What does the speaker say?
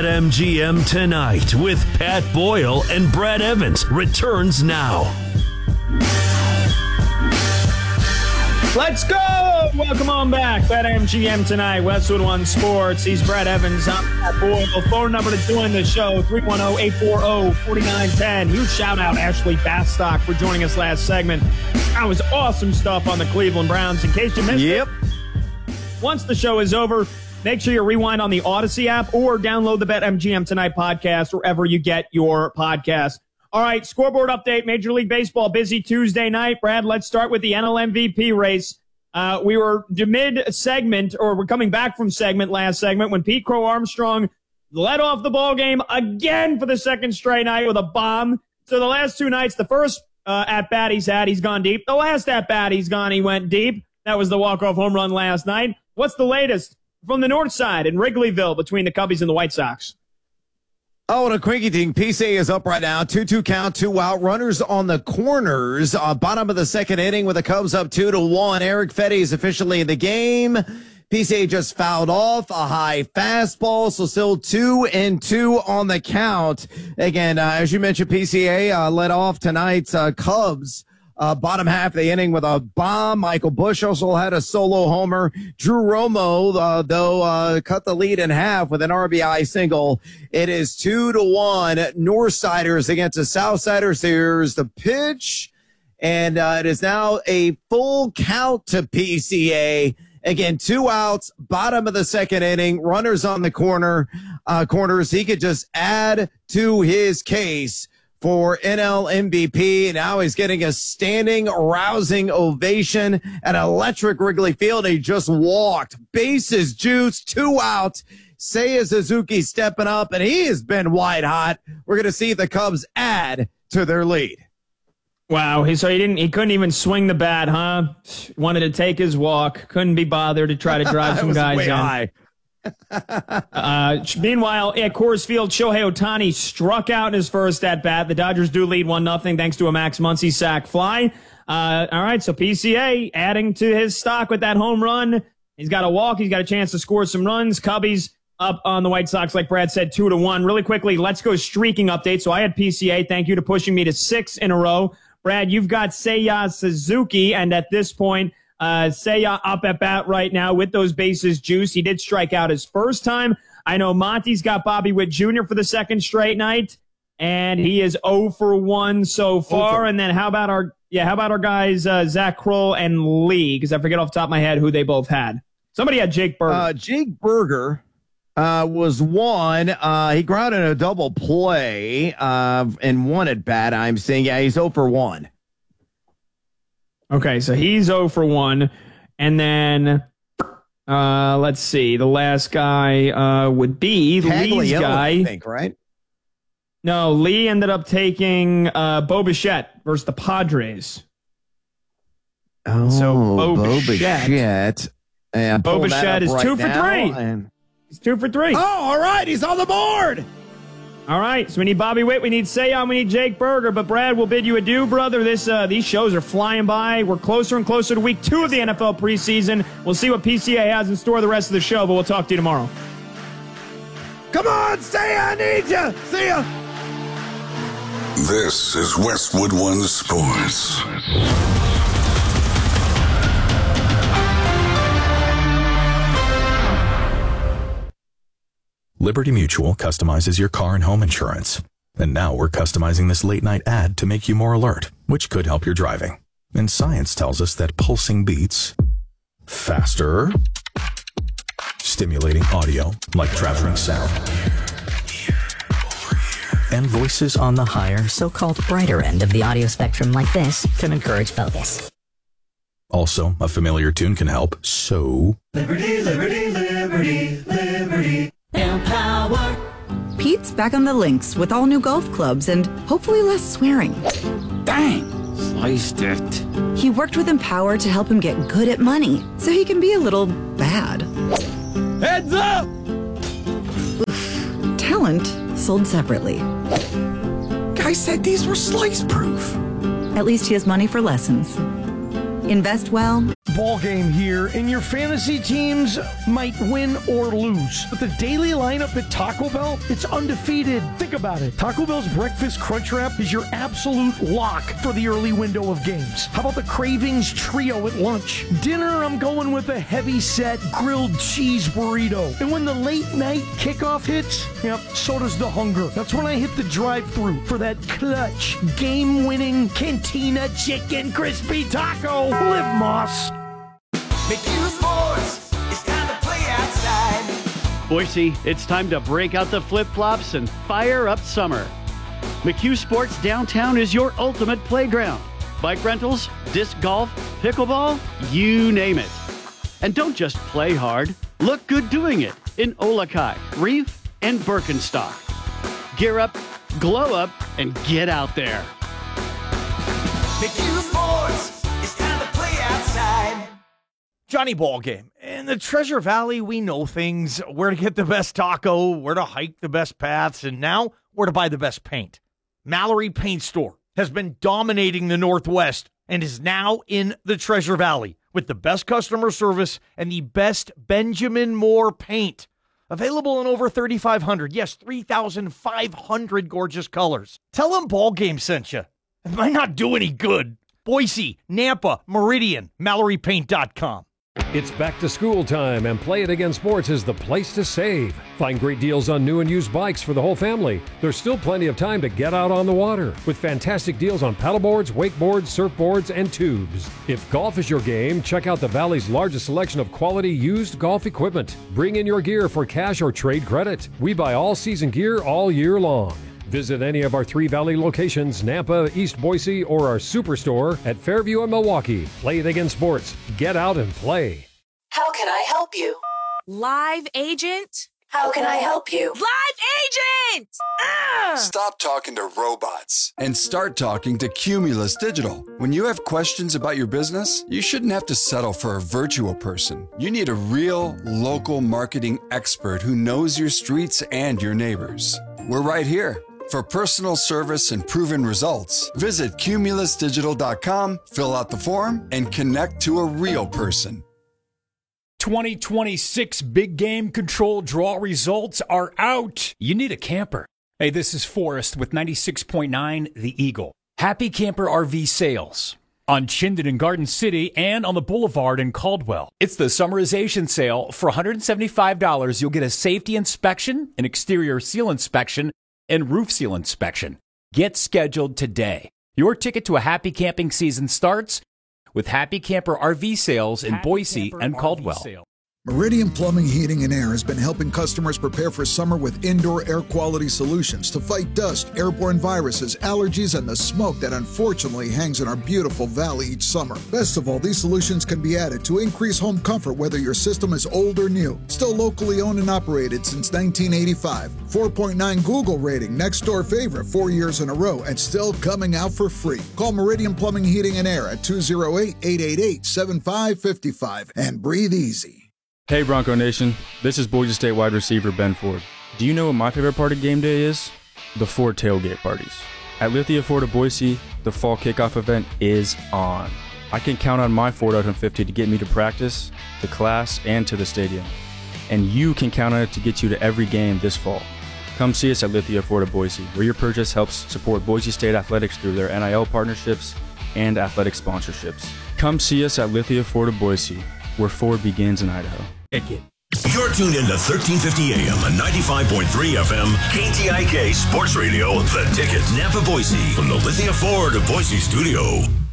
BetMGM Tonight with Pat Boyle and Brad Evans returns now. Let's go! Welcome on back. BetMGM Tonight, Westwood One Sports. He's Brad Evans. I'm Pat Boyle. Phone number to join the show, 310-840-4910. Huge shout-out, Ashley Bastock, for joining us last segment. That was awesome stuff on the Cleveland Browns. In case you missed it, once the show is over, make sure you rewind on the Odyssey app or download the BetMGM Tonight podcast wherever you get your podcast. All right, scoreboard update, Major League Baseball, busy Tuesday night. Brad, let's start with the NL MVP race. We were mid-segment, or we're coming back from last segment, when Pete Crow Armstrong led off the ball game again for the second straight night with a bomb. So the last two nights, the first at-bat he's had, he's gone deep. The last at-bat he went deep. That was the walk-off home run last night. What's the latest from the north side in Wrigleyville between the Cubbies and the White Sox? Oh, and a quickie thing. PCA is up right now. 2-2 count, 2 out. Runners on the corners. Bottom of the second inning with the Cubs up 2-1. Eric Fedde is officially in the game. PCA just fouled off a high fastball, so still 2-2 on the count. Again, as you mentioned, PCA led off tonight's Cubs. Bottom half of the inning with a bomb. Michael Busch also had a solo homer. Drew Romo, though, cut the lead in half with an RBI single. It is 2-1. Northsiders against the Southsiders. Here's the pitch. And it is now a full count to PCA. Again, 2 outs, bottom of the second inning, runners on the corners. He could just add to his case for NL MVP. Now he's getting a standing, rousing ovation at electric Wrigley Field. He just walked. Bases juiced, 2 outs. Seiya Suzuki stepping up, and he has been white hot. We're going to see the Cubs add to their lead. Wow, so he couldn't even swing the bat, huh? Wanted to take his walk. Couldn't be bothered to try to drive some guys way in. High. Meanwhile, at Coors Field, Shohei Ohtani struck out in his first at-bat. The Dodgers do lead 1-0 thanks to a Max Muncy sac fly. All right, so PCA adding to his stock with that home run. He's got a walk. He's got a chance to score some runs. Cubbies up on the White Sox, like Brad said, 2-1. Really quickly, let's go streaking update. So I had PCA. Thank you to pushing me to 6 in a row. Brad, you've got Seiya Suzuki, and at this point, Seiya up at bat right now with those bases juiced. He did strike out his first time. I know Monty's got Bobby Witt Jr. for the second straight night, and he is 0 for 1 so far. And then how about our guys Zach Kroll and Lee? Because I forget off the top of my head who they both had. Somebody had Jake Berger. Jake Berger was one. He grounded a double play and one at bat. I'm saying, yeah, he's 0 for 1. Okay, so he's 0 for 1. And then, let's see. The last guy would be Lee's guy. I think, right? No, Lee ended up taking Bo Bichette versus the Padres. Oh, so Bo Bichette. Bo Bichette is 2 for 3. He's 2 for 3. Oh, all right. He's on the board. All right, so we need Bobby Witt, we need Seiya, we need Jake Berger, but Brad, we'll bid you adieu, brother. These shows are flying by. We're closer and closer to week 2 of the NFL preseason. We'll see what PCA has in store the rest of the show, but we'll talk to you tomorrow. Come on, Seiya, I need you. See ya. This is Westwood One Sports. Liberty Mutual customizes your car and home insurance. And now we're customizing this late-night ad to make you more alert, which could help your driving. And science tells us that pulsing beats faster, stimulating audio like traveling sound, and voices on the higher, so-called brighter end of the audio spectrum like this can encourage focus. Also, a familiar tune can help, so... Liberty, liberty, liberty, liberty. Empower. Pete's back on the links with all new golf clubs and hopefully less swearing. Dang, sliced it. He worked with Empower to help him get good at money so he can be a little bad. Heads up! Oof. Talent sold separately. Guy said these were slice proof. At least he has money for lessons. Invest well. Ball game here, and your fantasy teams might win or lose. But the daily lineup at Taco Bell, it's undefeated. Think about it. Taco Bell's Breakfast Crunch Wrap is your absolute lock for the early window of games. How about the Cravings Trio at lunch? Dinner, I'm going with a heavy-set grilled cheese burrito. And when the late-night kickoff hits, yep, so does the hunger. That's when I hit the drive-thru for that clutch, game-winning Cantina Chicken Crispy Taco. Live Moss. McHugh Sports, it's time to play outside. Boise, it's time to break out the flip-flops and fire up summer. McHugh Sports Downtown is your ultimate playground. Bike rentals, disc golf, pickleball, you name it. And don't just play hard, look good doing it in Olakai, Reef, and Birkenstock. Gear up, glow up, and get out there. McHugh Sports, it's time to play outside. Johnny Ballgame. In the Treasure Valley, we know things, where to get the best taco, where to hike the best paths, and now where to buy the best paint. Mallory Paint Store has been dominating the Northwest and is now in the Treasure Valley with the best customer service and the best Benjamin Moore paint. Available in over 3,500, yes, 3,500 gorgeous colors. Tell them Ballgame sent you. It might not do any good. Boise, Nampa, Meridian, MalloryPaint.com. It's back to school time, and Play It Again Sports is the place to save. Find great deals on new and used bikes for the whole family. There's still plenty of time to get out on the water with fantastic deals on paddleboards, wakeboards, surfboards, and tubes. If golf is your game, check out the Valley's largest selection of quality used golf equipment. Bring in your gear for cash or trade credit. We buy all season gear all year long. Visit any of our 3 Valley locations, Nampa, East Boise, or our superstore at Fairview and Milwaukee. Play It Again Sports. Get out and play. How can I help you? Live agent? How can I help you? Live agent! Stop talking to robots and start talking to Cumulus Digital. When you have questions about your business, you shouldn't have to settle for a virtual person. You need a real, local marketing expert who knows your streets and your neighbors. We're right here. For personal service and proven results, visit cumulusdigital.com, fill out the form, and connect to a real person. 2026 Big Game Control Draw results are out. You need a camper. Hey, this is Forrest with 96.9 The Eagle. Happy Camper RV sales on Chinden in Garden City and on the Boulevard in Caldwell. It's the summarization sale. For $175, you'll get a safety inspection, an exterior seal inspection, and roof seal inspection. Get scheduled today. Your ticket to a happy camping season starts with Happy Camper RV sales in Boise and Caldwell. Meridian Plumbing, Heating, and Air has been helping customers prepare for summer with indoor air quality solutions to fight dust, airborne viruses, allergies, and the smoke that unfortunately hangs in our beautiful valley each summer. Best of all, these solutions can be added to increase home comfort whether your system is old or new. Still locally owned and operated since 1985. 4.9 Google rating, next door favorite 4 years in a row, and still coming out for free. Call Meridian Plumbing, Heating, and Air at 208-888-7555 and breathe easy. Hey Bronco Nation, this is Boise State wide receiver Ben Ford. Do you know what my favorite part of game day is? The Ford tailgate parties. At Lithia Ford of Boise, the fall kickoff event is on. I can count on my Ford F-150 to get me to practice, to class, and to the stadium. And you can count on it to get you to every game this fall. Come see us at Lithia Ford of Boise, where your purchase helps support Boise State athletics through their NIL partnerships and athletic sponsorships. Come see us at Lithia Ford of Boise, where Ford begins in Idaho. You're tuned into 1350 AM and 95.3 FM KTIK Sports Radio, The Ticket, Nampa, Boise, from the Lithia Ford of Boise studio.